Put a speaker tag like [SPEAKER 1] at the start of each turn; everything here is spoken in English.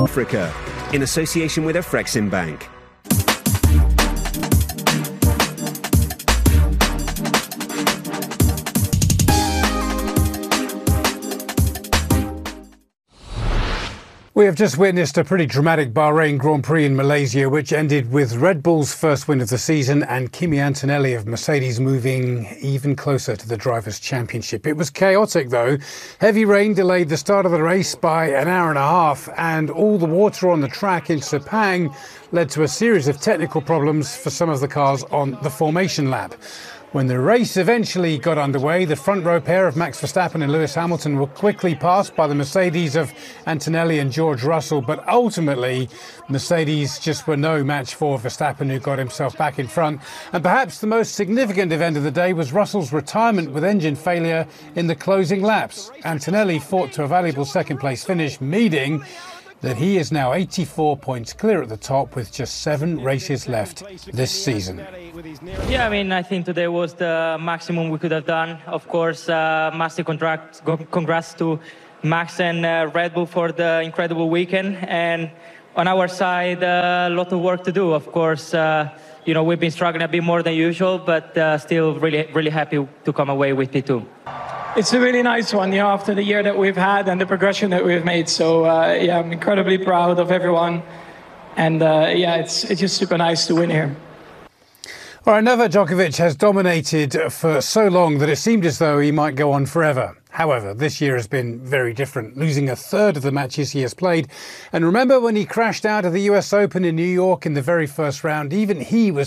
[SPEAKER 1] Africa, in association with Afrexim Bank.
[SPEAKER 2] We have just witnessed a pretty dramatic Bahrain Grand Prix in Malaysia, which ended with Red Bull's first win of the season and Kimi Antonelli of Mercedes moving even closer to the Drivers' Championship. It was chaotic, though. Heavy rain delayed the start of the race by an hour and a half, and all the water on the track in Sepang led to a series of technical problems for some of the cars on the formation lap. When the race eventually got underway, the front row pair of Max Verstappen and Lewis Hamilton were quickly passed by the Mercedes of Antonelli and George Russell, but ultimately Mercedes just were no match for Verstappen, who got himself back in front. And perhaps the most significant event of the day was Russell's retirement with engine failure in the closing laps. Antonelli fought to a valuable second place finish, meaning that he is now 84 points clear at the top with just 7 races left this season.
[SPEAKER 3] Yeah, I think today was the maximum we could have done. Of course, massive congrats to Max and Red Bull for the incredible weekend. And on our side, a lot of work to do. Of course, we've been struggling a bit more than usual, but still really happy to come away with P2.
[SPEAKER 4] It's a really nice one, after the year that we've had and the progression that we've made. So, I'm incredibly proud of everyone. And, it's just super nice to win here.
[SPEAKER 2] All right, Novak Djokovic has dominated for so long that it seemed as though he might go on forever. However, this year has been very different, losing a third of the matches he has played. And remember when he crashed out of the US Open in New York in the very first round? Even he was